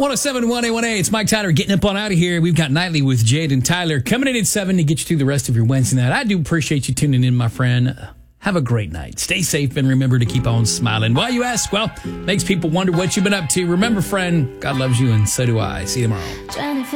107.1 A1A. It's Mike Tyler getting up on out of here. We've got Nightly with Jade and Tyler coming in at 7 to get you through the rest of your Wednesday night. I do appreciate you tuning in, my friend. Have a great night. Stay safe and remember to keep on smiling. Why, you ask? Well, makes people wonder what you've been up to. Remember, friend, God loves you and so do I. See you tomorrow.